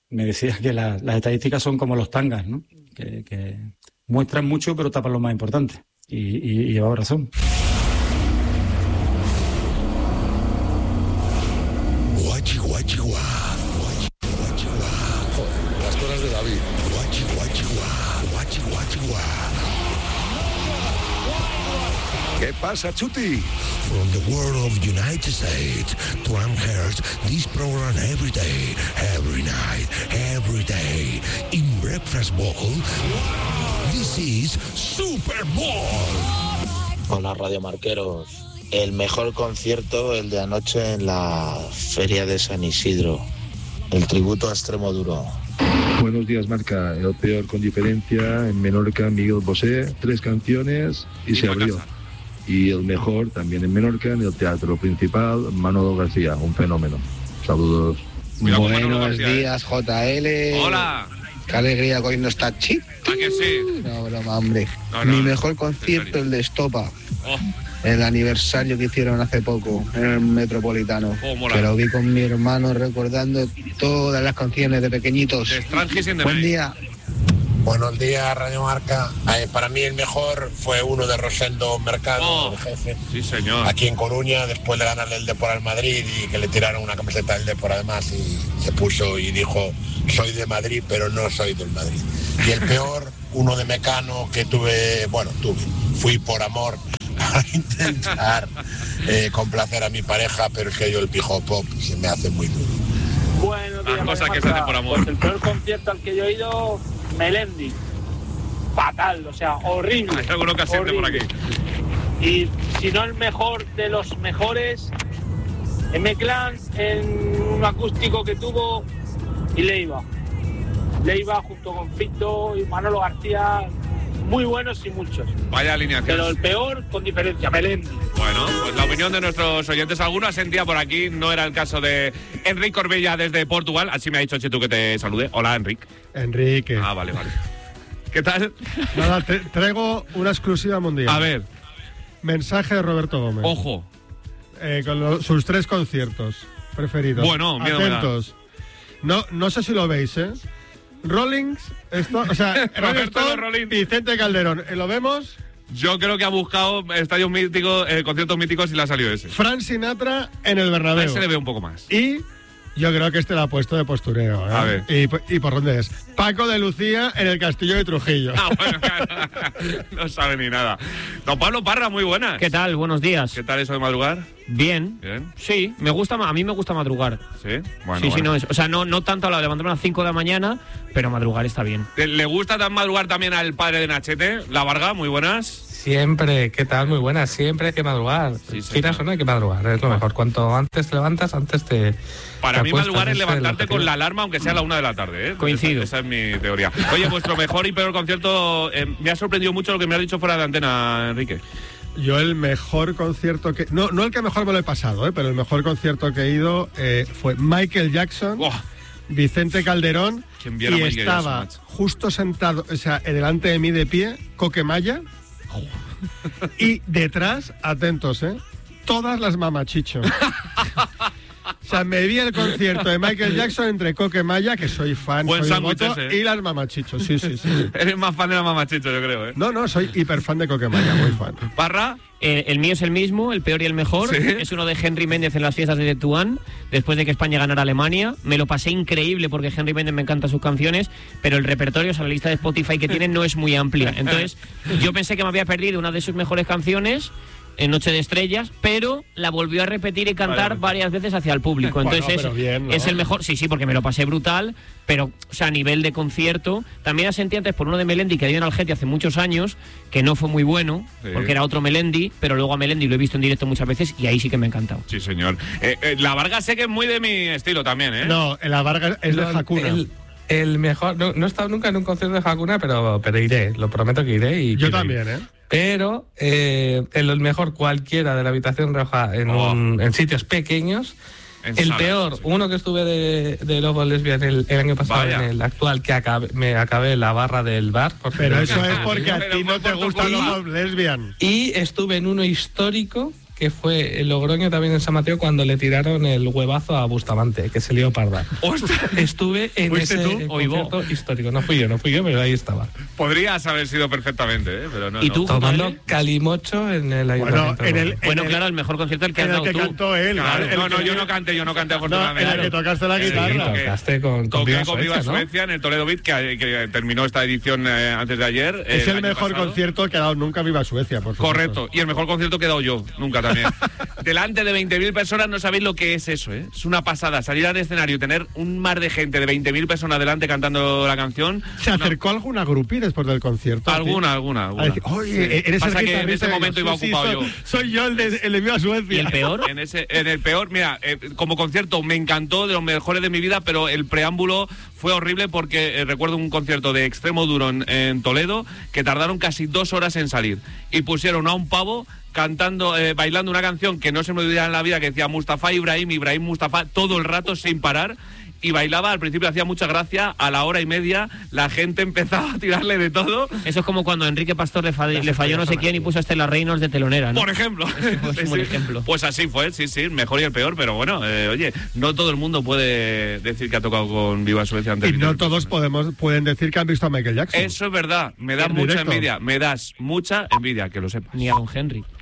me decía que las estadísticas son como los tangas, ¿no? Que muestran mucho pero tapan lo más importante. Y llevaba razón. Las cosas de David. ¿Qué pasa, Chuti? From the world of United States to Amherst, this program every day, every night, every day. In Breakfast Bowl, this is Super Bowl. Hola, radiomarqueros. El mejor concierto, el de anoche en la Feria de San Isidro. El tributo a Extremoduro. Buenos días, Marca. El peor con diferencia en Menorca, Miguel Bosé. 3 canciones y se abrió. Y el mejor también en Menorca, en el Teatro Principal, Manolo García, un fenómeno. Saludos. Buenos días, JL. Hola. Qué alegría que hoy no está Chip. ¿A que sí? No, broma, hombre. No, Mi mejor concierto, el de Estopa. Oh. El aniversario que hicieron hace poco en el Metropolitano. Que lo vi con mi hermano recordando todas las canciones de pequeñitos. Buen día. Buenos días, Radio Marca. Para mí el mejor fue uno de Rosendo Mercado, el jefe. Sí, señor. Aquí en Coruña, después de ganarle el Depor al Madrid y que le tiraron una camiseta del Depor además y se puso y dijo, soy de Madrid, pero no soy del Madrid. Y el peor, uno de Mecano que fui por amor a intentar complacer a mi pareja, pero es que yo el pijo pop se me hace muy duro. Bueno, las cosas que se hacen por amor. Pues el peor concierto al que yo he ido, Melendi. Fatal, o sea, horrible. Hay alguno que asiente por aquí. Y si no el mejor de los mejores, M-Clan en un acústico que tuvo y Leiva junto con Fito y Manolo García, muy buenos y muchos. Vaya alineación. Pero el peor con diferencia, Melendi. Bueno, pues la opinión de nuestros oyentes, algunos sentía por aquí, no era el caso de Enrique Corbella desde Portugal, así me ha dicho Chetu que te salude. Hola, Enrique. Enrique. Ah, vale. ¿Qué tal? Nada, traigo una exclusiva mundial. A ver. Mensaje de Roberto Gómez. Ojo. Con sus 3 conciertos preferidos. Bueno, miedo me da. Atentos. No sé si lo veis, ¿eh? Rollins, Roberto Vicente Calderón. ¿Lo vemos? Yo creo que ha buscado estadios míticos, conciertos míticos y le ha salido ese. Frank Sinatra en el Bernabéu. A ese le veo un poco más. Y yo creo que lo ha puesto de postureo, ¿eh? A ver. ¿Y por dónde es? Paco de Lucía en el Castillo de Trujillo. Ah, bueno, no sabe ni nada. Don Pablo Parra, muy buenas. ¿Qué tal? Buenos días. ¿Qué tal eso de madrugar? Bien. Sí, a mí me gusta madrugar. ¿Sí? Bueno, sí, no es. O sea, no tanto a la de levantarme a las 5 de la mañana, pero madrugar está bien. ¿Le gusta madrugar también al padre de Nachete, La Varga? Muy buenas. Siempre, ¿qué tal? Muy buenas. Siempre hay que madrugar. Giras o no hay que madrugar, es lo mejor. Cuanto antes te levantas, antes te. Para mí, madrugar es levantarte con la alarma, aunque sea a la 1 de la tarde, ¿eh? Coincido. Esa es mi teoría. Oye, vuestro mejor y peor concierto, me ha sorprendido mucho lo que me has dicho fuera de antena, Enrique. Yo el mejor concierto que... No el que mejor me lo he pasado, pero el mejor concierto que he ido fue Michael Jackson, Vicente Calderón, y estaba justo sentado, o sea, delante de mí de pie, Coquemaya, y detrás, atentos, todas las mamachichos. O sea, me vi el concierto de Michael Jackson entre Coquemaya, que soy fan, buen soy sándwich devoto, y las mamachichos, sí. Eres más fan de las mamachichos, yo creo, ¿eh? No, soy hiper fan de Coquemaya, muy fan. ¿Parra? El mío es el mismo, el peor y el mejor. ¿Sí? Es uno de Henry Méndez en las fiestas de Tetuán, después de que España ganara a Alemania. Me lo pasé increíble porque Henry Méndez me encantan sus canciones, pero el repertorio, o sea, la lista de Spotify que tienen no es muy amplia. Entonces, yo pensé que me había perdido una de sus mejores canciones en Noche de Estrellas, pero la volvió a repetir y cantar varias veces hacia el público. Entonces es el mejor, sí, porque me lo pasé brutal, pero o sea, a nivel de concierto, también asentí antes por uno de Melendi que dio en Algete hace muchos años, que no fue muy bueno, porque era otro Melendi, pero luego a Melendi lo he visto en directo muchas veces y ahí sí que me ha encantado. Sí, señor. La Varga sé que es muy de mi estilo también, ¿eh? No, la Varga es de Hakuna. El mejor, no he estado nunca en un concierto de Hakuna, pero iré, lo prometo que iré. Y yo también, Pero el mejor cualquiera de la Habitación Roja en sitios pequeños. El peor, uno que estuve de Lobo Lesbian el año pasado, en el actual, que me acabé la barra del bar. Pero eso es porque a ti no te gustan los Lesbian. Y estuve en uno histórico que fue el Logroño también en San Mateo cuando le tiraron el huevazo a Bustamante, que se lió parda. Estuve en ese concierto histórico. No fui yo, pero ahí estaba. Podrías haber sido perfectamente, pero no. ¿Y tú? Tomando calimocho en el ayuntamiento. Claro, el mejor concierto el que has dado tú. Cantó él. Claro, yo no canté afortunadamente. En el que tocaste la guitarra. Tocaste con Viva Suecia, en el Toledo Beat, que terminó esta edición antes de ayer. Es el mejor concierto que ha dado nunca Viva Suecia, por favor. Correcto, y el mejor concierto que he dado yo, nunca también. Delante de 20.000 personas, no sabéis lo que es eso, ¿eh? Es una pasada, salir al escenario y tener un mar de gente de 20.000 personas delante cantando la canción. ¿Se acercó alguna groupie después del concierto? Alguna. Oye, eres Pasa el que en ese momento iba ocupado yo. Soy yo el de Viva Suecia. ¿Y el peor? En el peor, mira, como concierto me encantó, de los mejores de mi vida, pero el preámbulo fue horrible porque recuerdo un concierto de Extremo Duro en Toledo que tardaron casi 2 horas en salir y pusieron a un pavo cantando, bailando una canción que no se me olvidará en la vida, que decía Mustafa Ibrahim Mustafa todo el rato sin parar. Y bailaba, al principio hacía mucha gracia, a la hora y media la gente empezaba a tirarle de todo. Eso es como cuando a Enrique Pastor le falló no sé quién y puso a Estela Reynolds de telonera, ¿no? Por ejemplo. Es un ejemplo. Pues así fue, sí, el mejor y el peor, pero bueno, oye, no todo el mundo puede decir que ha tocado con Viva Suecia antes. Y no todos pueden decir que han visto a Michael Jackson. Eso es verdad, me das mucha envidia, que lo sepas. Ni a Don Henry.